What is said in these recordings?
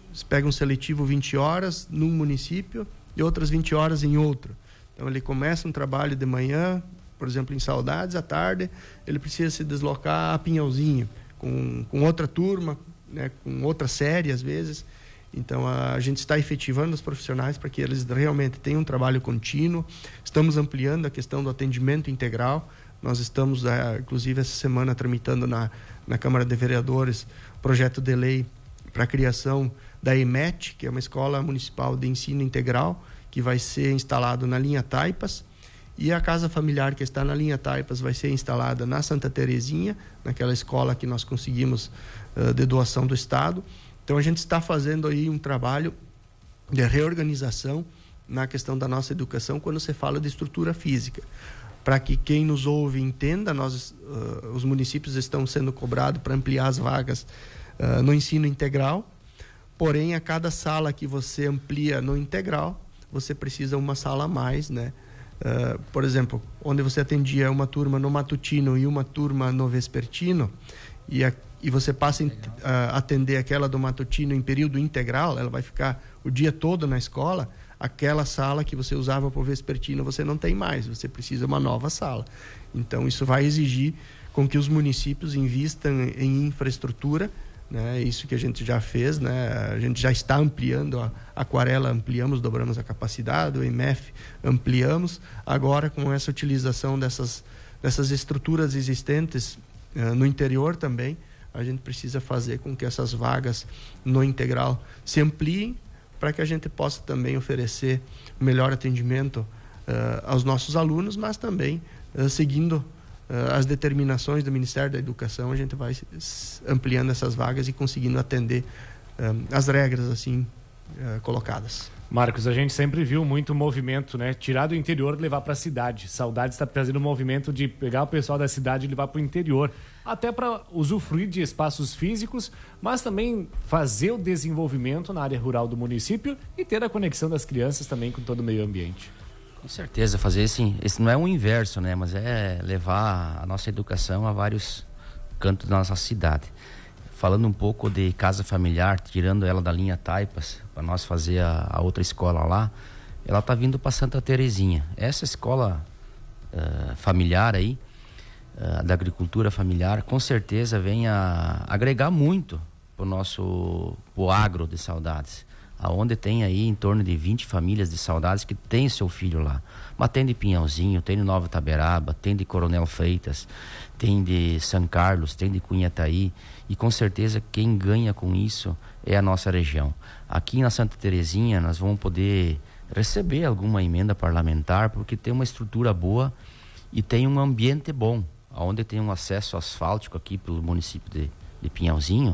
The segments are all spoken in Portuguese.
Você pega um seletivo 20 horas num município e outras 20 horas em outro. Então, ele começa um trabalho de manhã, por exemplo, em Saudades, à tarde, ele precisa se deslocar a Pinhalzinho, com outra turma, né, com outra série, às vezes. Então, a gente está efetivando os profissionais para que eles realmente tenham um trabalho contínuo. Estamos ampliando a questão do atendimento integral. Nós estamos, inclusive, essa semana, tramitando na Câmara de Vereadores projeto de lei para a criação da EMET, que é uma escola municipal de ensino integral, que vai ser instalado na linha Taipas, e a casa familiar que está na linha Taipas vai ser instalada na Santa Terezinha, naquela escola que nós conseguimos de doação do Estado. Então, a gente está fazendo aí um trabalho de reorganização na questão da nossa educação quando se fala de estrutura física. Para que quem nos ouve entenda, os municípios estão sendo cobrados para ampliar as vagas no ensino integral, porém, a cada sala que você amplia no integral, você precisa uma sala a mais, né? Por exemplo, onde você atendia uma turma no matutino e uma turma no vespertino, e você passa a atender aquela do matutino em período integral, ela vai ficar o dia todo na escola, aquela sala que você usava para o vespertino você não tem mais, você precisa de uma nova sala. Então, isso vai exigir com que os municípios invistam em infraestrutura, né? Isso que a gente já fez, né? A gente já está ampliando a Aquarela, ampliamos, dobramos a capacidade, o IMF ampliamos, agora com essa utilização dessas estruturas existentes no interior também, a gente precisa fazer com que essas vagas no integral se ampliem para que a gente possa também oferecer melhor atendimento aos nossos alunos, mas também seguindo as determinações do Ministério da Educação, a gente vai ampliando essas vagas e conseguindo atender as regras assim colocadas. Marcos, a gente sempre viu muito movimento, né? Tirar do interior e levar para a cidade. Saudades está trazendo um movimento de pegar o pessoal da cidade e levar para o interior, até para usufruir de espaços físicos, mas também fazer o desenvolvimento na área rural do município e ter a conexão das crianças também com todo o meio ambiente. Com certeza, fazer esse não é o inverso, né? Mas é levar a nossa educação a vários cantos da nossa cidade. Falando um pouco de casa familiar, tirando ela da linha Taipas, para nós fazer a outra escola lá, ela está vindo para Santa Terezinha. Essa escola familiar aí, da agricultura familiar, com certeza vem a agregar muito para o agro de Saudades, aonde tem aí em torno de 20 famílias de Saudades que tem seu filho lá. Mas tem de Pinhalzinho, tem de Nova Taberaba, tem de Coronel Freitas, tem de São Carlos, tem de Cunhataí, e com certeza quem ganha com isso é a nossa região. Aqui na Santa Terezinha nós vamos poder receber alguma emenda parlamentar, porque tem uma estrutura boa e tem um ambiente bom, onde tem um acesso asfáltico aqui pelo município de Pinhalzinho,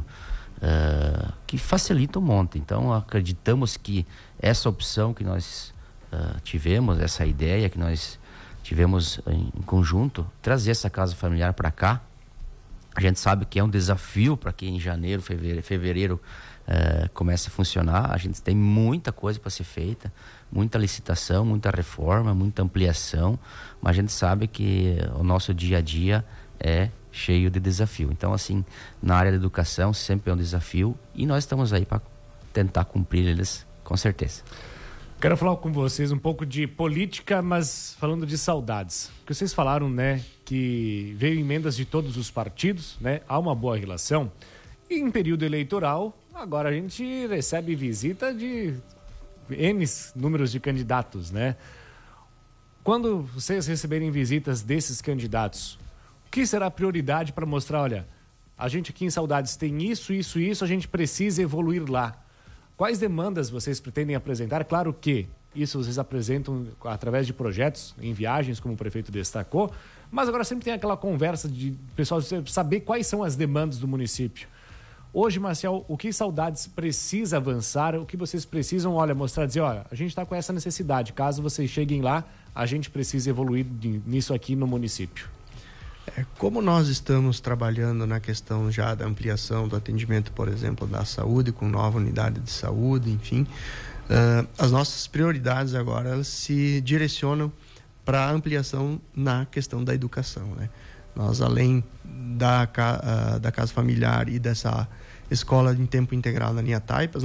que facilita um monte. Então acreditamos que essa opção que nós tivemos, essa ideia que nós tivemos em conjunto, trazer essa casa familiar para cá, a gente sabe que é um desafio para que em janeiro, fevereiro comece a funcionar. A gente tem muita coisa para ser feita, muita licitação, muita reforma, muita ampliação, mas a gente sabe que o nosso dia a dia é cheio de desafio. Então, assim, na área da educação sempre é um desafio e nós estamos aí para tentar cumprir eles, com certeza. Quero falar com vocês um pouco de política, mas falando de saudades. Porque vocês falaram, né, que veio emendas de todos os partidos, né? Há uma boa relação. E em período eleitoral, agora a gente recebe visita de N números de candidatos, né? Quando vocês receberem visitas desses candidatos, o que será a prioridade para mostrar, olha, a gente aqui em Saudades tem isso, isso, isso, a gente precisa evoluir lá. Quais demandas vocês pretendem apresentar? Claro que isso vocês apresentam através de projetos, em viagens, como o prefeito destacou, mas agora sempre tem aquela conversa de pessoal saber quais são as demandas do município. Hoje, Marcial, o que Saudades precisa avançar, o que vocês precisam, mostrar, dizer, a gente está com essa necessidade, caso vocês cheguem lá, a gente precisa evoluir nisso aqui no município. Como nós estamos trabalhando na questão já da ampliação do atendimento, por exemplo, da saúde, com nova unidade de saúde, enfim, as nossas prioridades agora elas se direcionam para a ampliação na questão da educação, né? Nós, além da casa familiar e dessa escola em tempo integral na linha Taipas,